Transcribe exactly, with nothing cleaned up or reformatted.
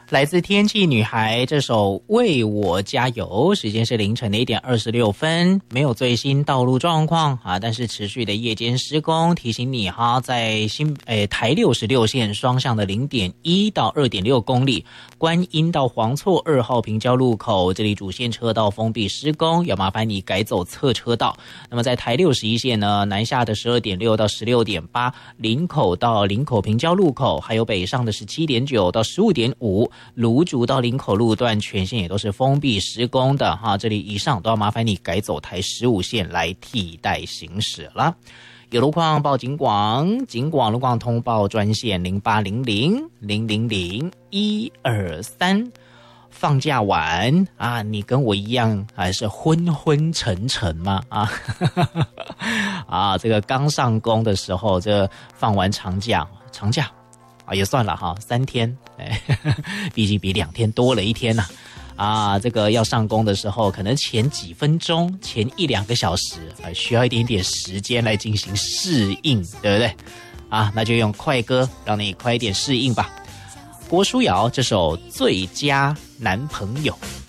来自天气女孩这首为我加油，时间是凌晨的一点二十六分，没有最新道路状况啊，但是持续的夜间施工，提醒你哈，在新诶台六十六线双向的 零点一到二点六公里，观音到黄厝二号平交路口，这里主线车道封闭施工，要麻烦你改走侧车道。那么在台六十一线呢，南下的十二点六到十六点八，林口到林口平交路口，还有北上的十七点九到十五点五。芦竹到林口路段全线也都是封闭施工的哈，这里以上都要麻烦你改走台十五线来替代行驶了。有路况报警广，警广路况通报专线零八零零零零零一二三。放假晚啊，你跟我一样还是昏昏沉沉吗？啊，啊，这个刚上工的时候，这放完长假，长假。啊，也算了哈，三天，哎，毕竟比两天多了一天呐、啊。啊，这个要上工的时候，可能前几分钟、前一两个小时，啊，需要一点点时间来进行适应，对不对？啊，那就用快歌让你快一点适应吧。郭书瑶这首《最佳男朋友》。